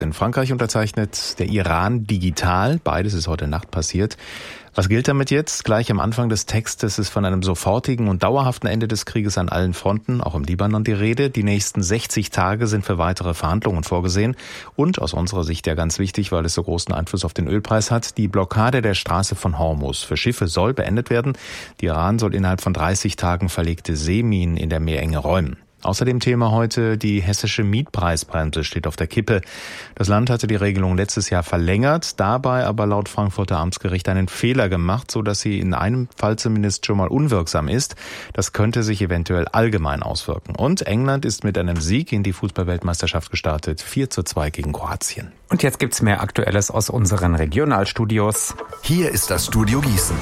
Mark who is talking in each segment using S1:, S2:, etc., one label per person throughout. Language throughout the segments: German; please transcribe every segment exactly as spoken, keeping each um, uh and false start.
S1: In Frankreich unterzeichnet der Iran digital. Beides ist heute Nacht passiert. Was gilt damit jetzt? Gleich am Anfang des Textes ist von einem sofortigen und dauerhaften Ende des Krieges an allen Fronten, auch im Libanon, die Rede. Die nächsten sechzig Tage sind für weitere Verhandlungen vorgesehen. Und aus unserer Sicht ja ganz wichtig, weil es so großen Einfluss auf den Ölpreis hat, die Blockade der Straße von Hormuz für Schiffe soll beendet werden. Der Iran soll innerhalb von dreißig Tagen verlegte Seeminen in der Meerenge räumen. Außerdem Thema heute, die hessische Mietpreisbremse steht auf der Kippe. Das Land hatte die Regelung letztes Jahr verlängert, dabei aber laut Frankfurter Amtsgericht einen Fehler gemacht, so dass sie in einem Fall zumindest schon mal unwirksam ist. Das könnte sich eventuell allgemein auswirken. Und England ist mit einem Sieg in die Fußball-Weltmeisterschaft gestartet, vier zu zwei gegen Kroatien.
S2: Und jetzt gibt's mehr Aktuelles aus unseren Regionalstudios.
S3: Hier ist das Studio Gießen.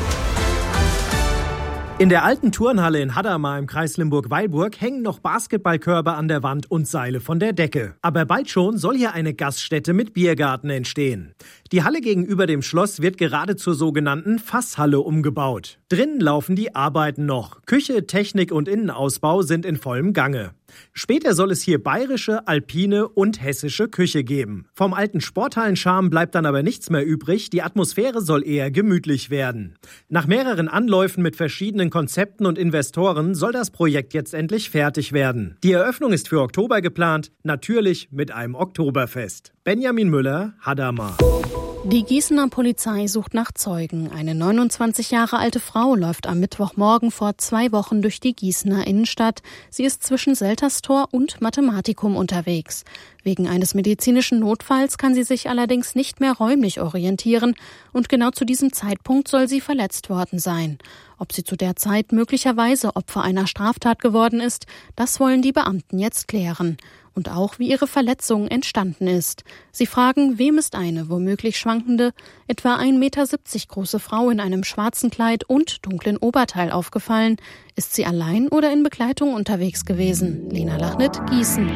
S4: In der alten Turnhalle in Hadamar im Kreis Limburg-Weilburg hängen noch Basketballkörbe an der Wand und Seile von der Decke. Aber bald schon soll hier eine Gaststätte mit Biergarten entstehen. Die Halle gegenüber dem Schloss wird gerade zur sogenannten Fasshalle umgebaut. Drinnen laufen die Arbeiten noch. Küche, Technik und Innenausbau sind in vollem Gange. Später soll es hier bayerische, alpine und hessische Küche geben. Vom alten Sporthallenscharme bleibt dann aber nichts mehr übrig. Die Atmosphäre soll eher gemütlich werden. Nach mehreren Anläufen mit verschiedenen Konzepten und Investoren soll das Projekt jetzt endlich fertig werden. Die Eröffnung ist für Oktober geplant, natürlich mit einem Oktoberfest. Benjamin Müller, Hadamar.
S5: Die Gießener Polizei sucht nach Zeugen. Eine neunundzwanzig Jahre alte Frau läuft am Mittwochmorgen vor zwei Wochen durch die Gießener Innenstadt. Sie ist zwischen Selterstor und Mathematikum unterwegs. Wegen eines medizinischen Notfalls kann sie sich allerdings nicht mehr räumlich orientieren und genau zu diesem Zeitpunkt soll sie verletzt worden sein. Ob sie zu der Zeit möglicherweise Opfer einer Straftat geworden ist, das wollen die Beamten jetzt klären. Und auch, wie ihre Verletzung entstanden ist. Sie fragen, wem ist eine womöglich schwankende, etwa ein Meter siebzig große Frau in einem schwarzen Kleid und dunklen Oberteil aufgefallen? Ist sie allein oder in Begleitung unterwegs gewesen? Lena Lachnitt, Gießen.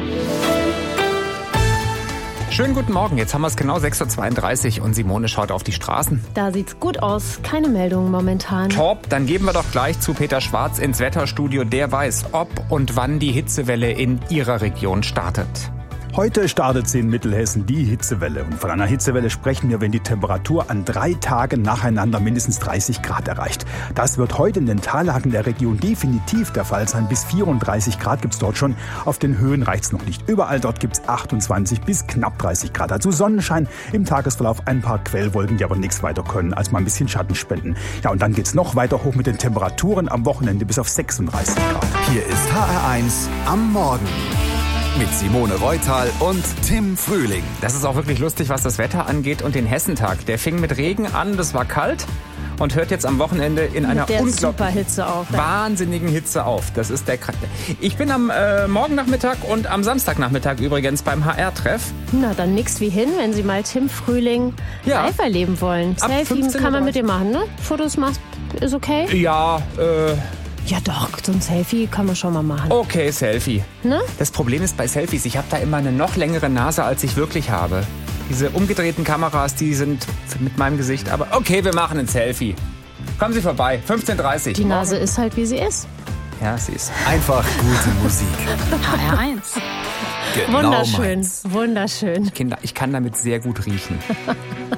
S2: Schönen guten Morgen, jetzt haben wir es genau sechs Uhr zweiunddreißig und Simone schaut auf die Straßen.
S6: Da sieht's gut aus, keine Meldungen momentan.
S2: Top, dann geben wir doch gleich zu Peter Schwarz ins Wetterstudio. Der weiß, ob und wann die Hitzewelle in Ihrer Region startet.
S7: Heute startet sie in Mittelhessen die Hitzewelle. Und von einer Hitzewelle sprechen wir, wenn die Temperatur an drei Tagen nacheinander mindestens dreißig Grad erreicht. Das wird heute in den Tallagen der Region definitiv der Fall sein. Bis vierunddreißig Grad gibt's dort schon. Auf den Höhen reicht's noch nicht. Überall dort gibt's achtundzwanzig bis knapp dreißig Grad. Also Sonnenschein im Tagesverlauf, ein paar Quellwolken, die aber nichts weiter können, als mal ein bisschen Schatten spenden. Ja, und dann geht's noch weiter hoch mit den Temperaturen am Wochenende bis auf sechsunddreißig Grad.
S3: Hier ist H R eins am Morgen. Mit Simone Reutal und Tim Frühling.
S2: Das ist auch wirklich lustig, was das Wetter angeht und den Hessentag. Der fing mit Regen an, das war kalt und hört jetzt am Wochenende in einer unglaublichen
S6: auf,
S2: wahnsinnigen Hitze auf. Das ist der Kranke. Ich bin am äh, Morgennachmittag und am Samstagnachmittag übrigens beim H R-Treff.
S6: Na, dann nix wie hin, wenn Sie mal Tim Frühling
S2: ja.
S6: live erleben wollen.
S2: Ab
S6: Selfie kann man mit dir machen, ne? Fotos machst, ist okay?
S2: Ja, äh...
S6: Ja doch, so ein Selfie kann man schon mal machen.
S2: Okay, Selfie.
S6: Ne?
S2: Das Problem ist bei Selfies, ich habe da immer eine noch längere Nase, als ich wirklich habe. Diese umgedrehten Kameras, die sind mit meinem Gesicht. Aber okay, wir machen ein Selfie. Kommen Sie vorbei, fünfzehn Uhr dreißig.
S6: Die Nase ist halt, wie sie ist.
S2: Ja, sie ist.
S3: Einfach gute Musik.
S5: H R eins.
S3: Genau
S6: Wunderschön,
S3: meins.
S6: wunderschön.
S2: Kinder, ich kann damit sehr gut riechen.